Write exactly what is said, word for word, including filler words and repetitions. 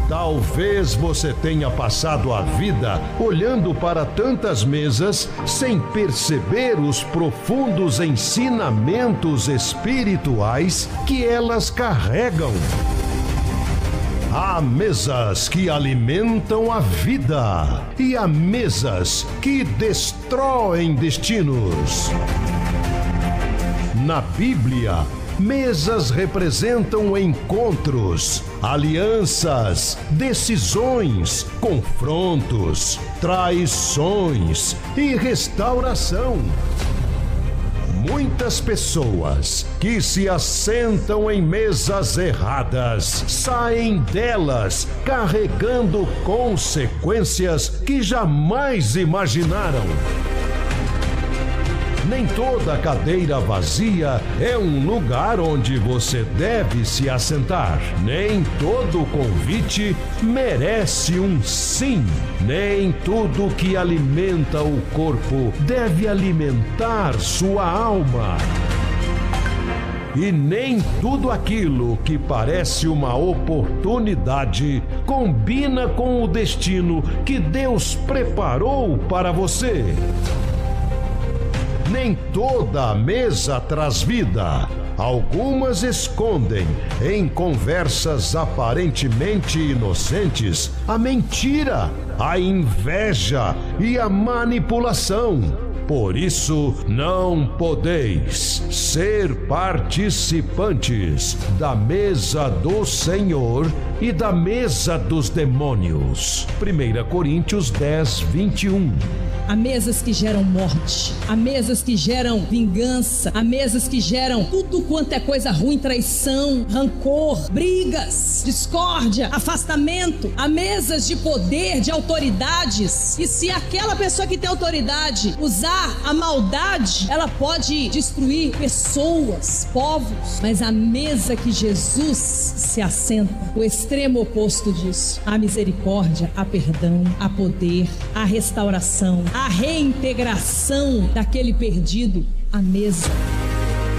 Talvez você tenha passado a vida olhando para tantas mesas sem perceber os profundos ensinamentos espirituais que elas carregam. Há mesas que alimentam a vida e há mesas que destroem destinos. Na Bíblia, mesas representam encontros, alianças, decisões, confrontos, traições e restauração. Muitas pessoas que se assentam em mesas erradas saem delas carregando consequências que jamais imaginaram. Nem toda cadeira vazia é um lugar onde você deve se assentar. Nem todo convite merece um sim. Nem tudo que alimenta o corpo deve alimentar sua alma. E nem tudo aquilo que parece uma oportunidade combina com o destino que Deus preparou para você. Nem toda a mesa traz vida. Algumas escondem, em conversas aparentemente inocentes, a mentira, a inveja e a manipulação. Por isso, não podeis ser participantes da mesa do Senhor e da mesa dos demônios. primeira Coríntios dez, vinte e um. Há mesas que geram morte, há mesas que geram vingança, há mesas que geram tudo quanto é coisa ruim, traição, rancor, brigas, discórdia, afastamento. Há mesas de poder, de autoridades. E se aquela pessoa que tem autoridade usar a maldade, ela pode destruir pessoas, povos. Mas a mesa que Jesus se assenta, o extremo oposto disso. Há misericórdia, há perdão, há poder, há restauração, a reintegração daquele perdido à mesa.